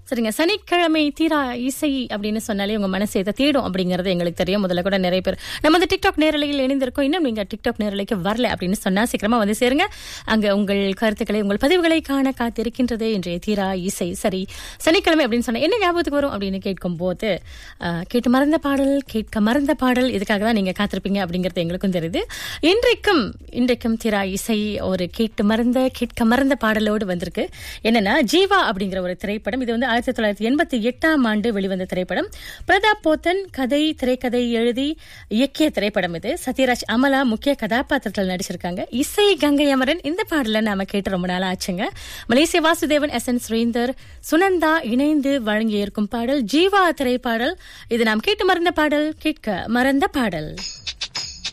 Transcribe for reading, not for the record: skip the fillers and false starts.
சரிங்க, சனிக்கிழமை தீரா இசை அப்படின்னு சொன்னாலே உங்க மனசு எதை தேடும் அப்படிங்கறது எங்களுக்கு தெரியும். முதல்ல கூட நிறைய பேர் நம்ம வந்து டிக்டாக் நேரலையில் இணைந்திருக்கோம். இன்னும் நீங்க டிக்டாக் நேரலைக்கு வரல அப்படின்னு சொன்னா சீக்கிரமா வந்து சேருங்க. அங்க உங்கள் கருத்துக்களை, உங்கள் பதிவுகளை காண காத்திருக்கின்றது இன்றைய தீரா இசை. சரி, சனிக்கிழமை அப்படின்னு சொன்னா என்ன ஞாபகத்துக்கு வரும் அப்படின்னு கேட்கும் போது கேட்டு மறந்த பாடல், கேட்க மறந்த பாடல், இதுக்காக தான் நீங்க காத்திருப்பீங்க அப்படிங்கிறது எங்களுக்கும் தெரியுது. இன்றைக்கும் தீரா இசை ஒரு கேட்க மறந்த பாடலோடு வந்திருக்கு. என்னன்னா ஜீவா அப்படிங்கிற ஒரு திரைப்படம். இது வந்து 1988ஆம் ஆண்டு வெளிவந்த திரைப்படம். பிரதாப் போத்தன் திரைக்கதை எழுதி இயக்கிய திரைப்படம் இது. சத்யராஜ், அமலா முக்கிய கதாபாத்திரத்தில் நடிச்சிருக்காங்க. இசை கங்கை அமரன். இந்த பாடல நாம கேட்டு ரொம்ப நாள் ஆச்சுங்க. மலேசிய வாசுதேவன், SN சுரேந்தர், சுனந்தா இணைந்து வழங்கி இருக்கும் பாடல் ஜீவா திரைப்பாடல். இது நாம் கேட்டு மறந்த பாடல், கேட்க மறந்த பாடல்.